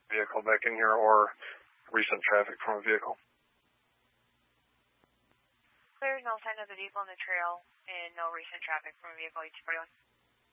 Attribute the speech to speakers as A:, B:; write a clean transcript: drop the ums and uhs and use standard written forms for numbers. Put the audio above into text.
A: vehicle back in here or recent traffic from a vehicle.
B: There's no sign of the vehicle on the trail and no recent traffic from a vehicle, 841.